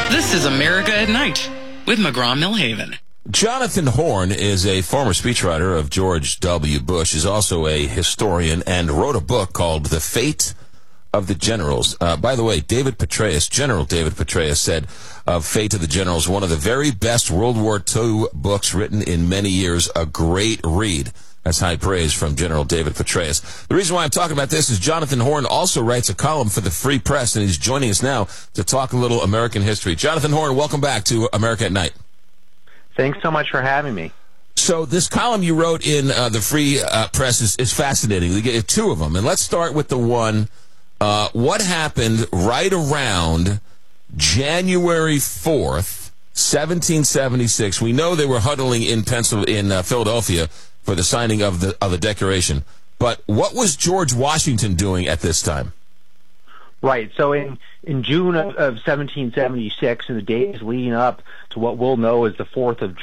This is America at Night with McGraw-Millhaven. Jonathan Horn is a former speechwriter of George W. Bush. He's also a historian and wrote a book called The Fate of the Generals. By the way, General David Petraeus said of Fate of the Generals, one of the very best World War II books written in many years, a great read. That's high praise from General David Petraeus. The reason why I'm talking about this is Jonathan Horn also writes a column for the Free Press, and he's joining us now to talk a little American history. Jonathan Horn, welcome back to America at Night. Thanks so much for having me. So this column you wrote in the Free Press is fascinating. We get two of them, and let's start with the one, what happened right around January 4th, 1776. We know they were huddling in Philadelphia for the signing of the Declaration. But what was George Washington doing at this time? Right. So in June of 1776, in the days leading up to what we'll know as the 4th of